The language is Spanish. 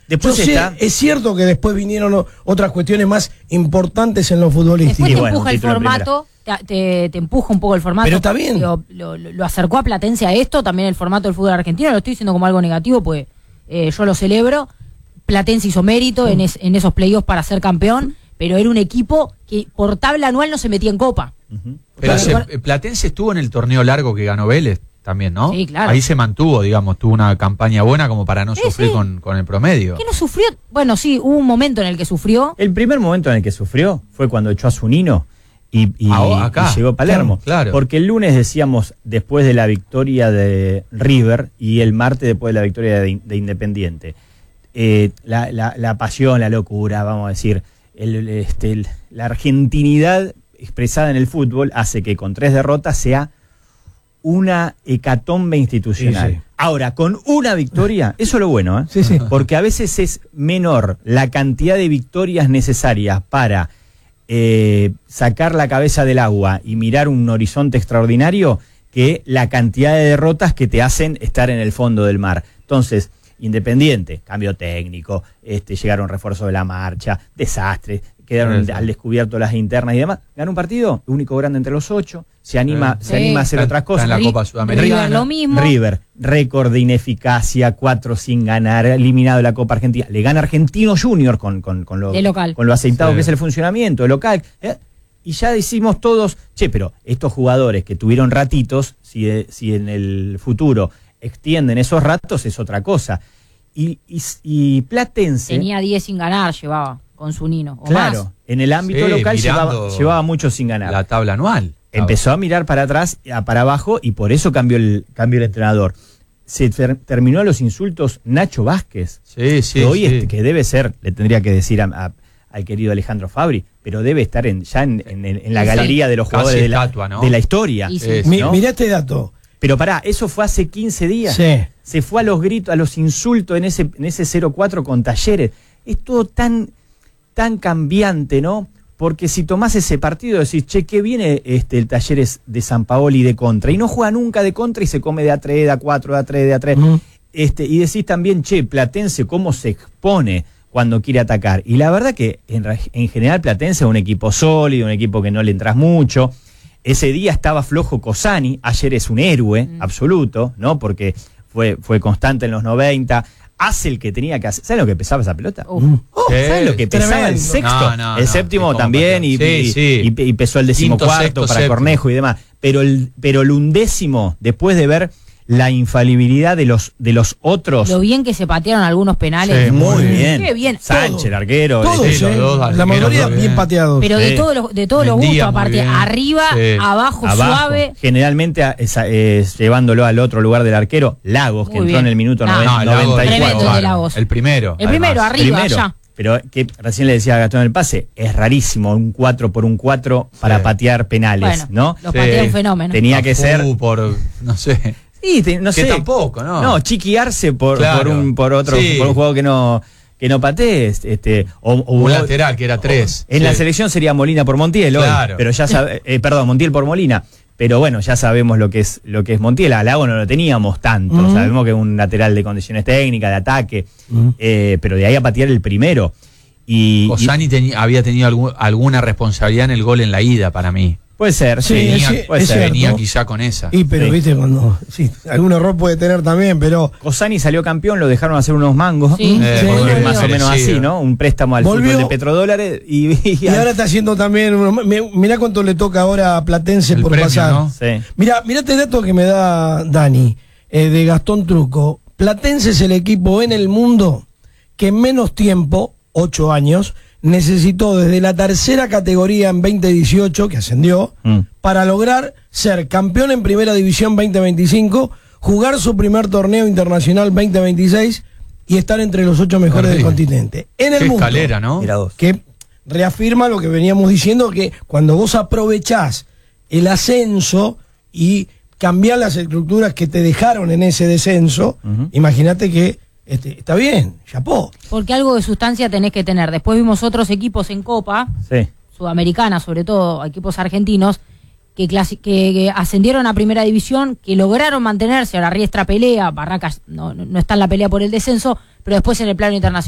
Después es cierto que después vinieron otras cuestiones más importantes en lo futbolístico. Después te empuja el formato, te empuja un poco el formato. Pero está bien. Lo acercó a Platense a esto, también el formato del fútbol argentino. Lo estoy diciendo como algo negativo, pues yo lo celebro. Platense hizo mérito en esos playoffs para ser campeón, pero era un equipo que por tabla anual no se metía en Copa. Pero Platense estuvo en el torneo largo que ganó Vélez también, ¿no? Sí, claro. Ahí se mantuvo, digamos, tuvo una campaña buena como para no sufrir con el promedio. ¿Qué no sufrió? Bueno, sí, hubo un momento en el que sufrió. El primer momento en el que sufrió fue cuando echó a Zunino y acá, llegó a Palermo. Claro. Porque el lunes decíamos después de la victoria de River y el martes después de la victoria de Independiente. La pasión, la locura, vamos a decir, la argentinidad expresada en el fútbol hace que con 3 derrotas sea una hecatombe institucional. Sí. Ahora, con una victoria, eso es lo bueno, Sí. Porque a veces es menor la cantidad de victorias necesarias para sacar la cabeza del agua y mirar un horizonte extraordinario que la cantidad de derrotas que te hacen estar en el fondo del mar. Entonces, Independiente, cambio técnico, llegaron refuerzos de la marcha, desastre, quedaron al descubierto las internas y demás. Gana un partido, único grande entre los 8, se anima a hacer otras cosas. En la Copa Sudamericana. River lo mismo. River, récord de ineficacia, 4 sin ganar, eliminado de la Copa Argentina. Le gana Argentino Junior con lo aceitado que es el funcionamiento, de local. Y ya decimos todos, pero estos jugadores que tuvieron ratitos, si en el futuro extienden esos ratos, es otra cosa. Y Platense tenía 10 sin ganar, llevaba con Zunino. Claro, más. En el ámbito local llevaba mucho sin ganar. La tabla anual. Empezó a mirar para atrás, para abajo, y por eso cambió el entrenador. Se terminó a los insultos Nacho Vázquez. Sí. Hoy que debe ser, le tendría que decir al querido Alejandro Fabri, pero debe estar ya en la galería de los jugadores de la historia. ¿no? Mirá este dato. Pero pará, eso fue hace 15 días. Sí. Se fue a los gritos, a los insultos en ese 0-4 con Talleres. Es todo tan cambiante, ¿no? Porque si tomás ese partido decís, qué viene el Talleres de San Paoli de contra. Y no juega nunca de contra y se come de A3, de A4, de A3, de A3. Y decís también, Platense, cómo se expone cuando quiere atacar. Y la verdad que en general Platense es un equipo sólido, un equipo que no le entras mucho. Ese día estaba flojo Cosani, ayer es un héroe absoluto, ¿no? Porque fue constante en los 90, hace el que tenía que hacer. ¿Sabes lo que pesaba esa pelota? ¿Sabes lo que pesaba el sexto? El séptimo también, y pesó el 14º para Cornejo y demás. Pero el 11º, después de ver la infalibilidad de los otros. Lo bien que se patearon algunos penales. Sí, muy bien. Qué bien. Sánchez, el arquero. Todos, la mayoría bien pateados. Pero de todos los gustos, aparte. Arriba, abajo, suave. Generalmente llevándolo al otro lugar del arquero, Lagos, que entró en el minuto 94. El primero. Arriba, allá. Pero que recién le decía a Gastón el pase, es rarísimo un 4x1-4 para patear penales, ¿no? Los patea un fenómeno. Tenía que ser no sé. Sí, no sé. Que tampoco, ¿no? No, chiquiarse por un juego que no patees. Un lateral que era 3. En la selección sería Molina por Montiel hoy. Pero ya Montiel por Molina. Pero bueno, ya sabemos lo que es Montiel. A Lago no lo teníamos tanto. Sabemos que es un lateral de condiciones técnicas, de ataque. Pero de ahí a patear el primero. Cosani había tenido alguna responsabilidad en el gol en la ida para mí. Puede ser, venía quizá con esa. Pero viste, cuando algún error puede tener también, pero Cosani salió campeón, lo dejaron hacer unos mangos. Más o menos así, ¿no? Un préstamo al fútbol de petrodólares y ahora está haciendo también. Mirá cuánto le toca ahora a Platense por premio, pasar. ¿no? Mirá este dato que me da Dani, de Gastón Truco. Platense es el equipo en el mundo que en menos tiempo, 8 años, necesitó desde la tercera categoría en 2018, que ascendió, para lograr ser campeón en primera división 2025, jugar su primer torneo internacional 2026 y estar entre los 8 mejores del continente. En el mundo. Escalera, ¿no? Que reafirma lo que veníamos diciendo, que cuando vos aprovechás el ascenso y cambiás las estructuras que te dejaron en ese descenso, imagínate que está bien, chapó. Porque algo de sustancia tenés que tener. Después vimos otros equipos en Copa, Sudamericana, sobre todo equipos argentinos, que ascendieron a primera división, que lograron mantenerse. Ahora Riestra pelea, Barracas no está en la pelea por el descenso, pero después en el plano internacional